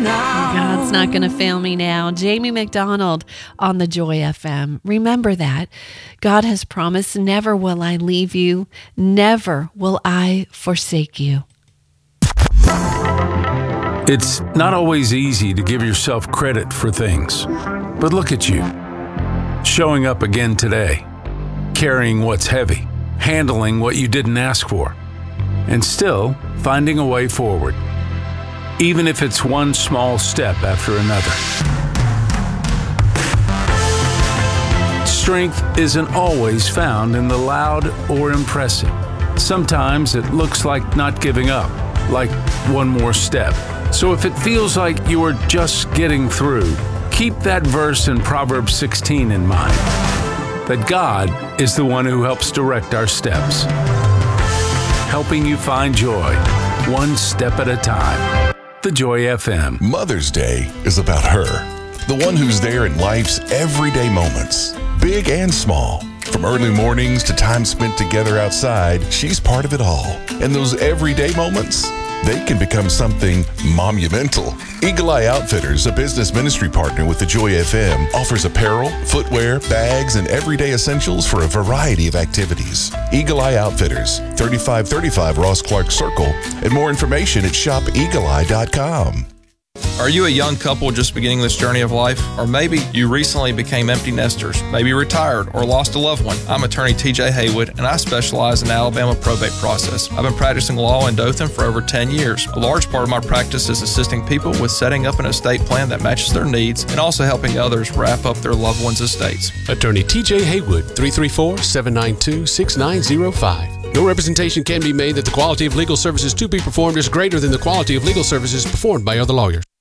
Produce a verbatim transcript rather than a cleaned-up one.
now. God's not going to fail me now. Jamie McDonald on the Joy F M. Remember that. God has promised, never will I leave you. Never will I forsake you. It's not always easy to give yourself credit for things. But look at you. Showing up again today. Carrying what's heavy. Handling what you didn't ask for. And still finding a way forward. Even if it's one small step after another. Strength isn't always found in the loud or impressive. Sometimes it looks like not giving up, like one more step. So if it feels like you are just getting through, keep that verse in Proverbs sixteen in mind. That God is the one who helps direct our steps. Helping you find joy, one step at a time. The Joy F M. Mother's Day is about her. The one who's there in life's everyday moments, big and small. From early mornings to time spent together outside, she's part of it all. And those everyday moments, they can become something monumental. Eagle Eye Outfitters, a business ministry partner with the Joy F M, offers apparel, footwear, bags, and everyday essentials for a variety of activities. Eagle Eye Outfitters, thirty-five thirty-five Ross Clark Circle, and more information at shop eagle eye dot com. Are you a young couple just beginning this journey of life? Or maybe you recently became empty nesters, maybe retired or lost a loved one. I'm attorney T J Haywood, and I specialize in the Alabama probate process. I've been practicing law in Dothan for over ten years. A large part of my practice is assisting people with setting up an estate plan that matches their needs and also helping others wrap up their loved ones' estates. Attorney T J Haywood, three three four, seven nine two, six nine zero five. No representation can be made that the quality of legal services to be performed is greater than the quality of legal services performed by other lawyers.